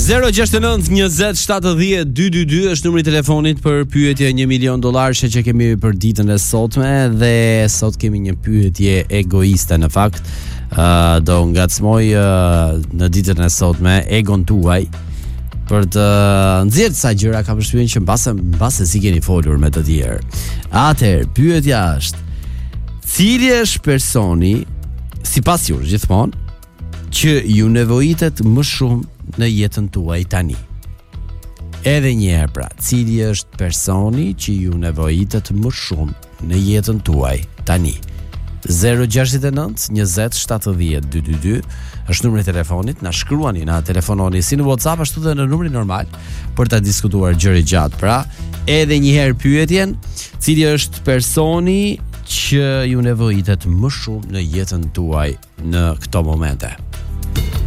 06920702222 është numri I telefonit për pyetje $1 milion që kemi për ditën e sotme, dhe sot kemi një pyetje egoiste në fakt. Do ngacmoj në ditën e sotme egon tuaj për të nxjerrë sa gjëra, kam përshtypjen që mbase si keni folur me të tjerë. Atëherë, pyetja është: cili është personi, sipas jush gjithmonë, që ju nevojitet më shumë në jetën tuaj tani? Edhe një herë pra, cili është personi që ju nevojitet më shumë në jetën tuaj tani? 06920702222 është numri I telefonit. Na shkruani, na telefononi si në WhatsApp ashtu edhe në numrin normal për ta diskutuar gjëra gjatë. Pra, edhe një herë pyetjen: cili është personi që ju nevojitet më shumë në jetën tuaj në këto momente?